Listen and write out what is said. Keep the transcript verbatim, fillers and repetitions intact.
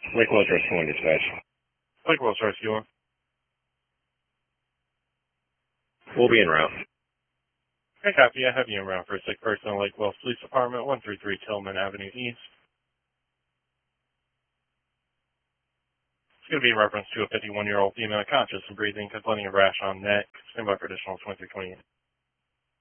Lake Wells Rescue one dispatch. Lake Wells Rescue one. We'll be en route. Okay, copy. I have you en route for a sick person in Lake Wells Police Department, one three three Tillman Avenue East. It's going to be in reference to a fifty-one-year-old female conscious and breathing, complaining of rash on neck. Stand by for additional twenty-three twenty-eight.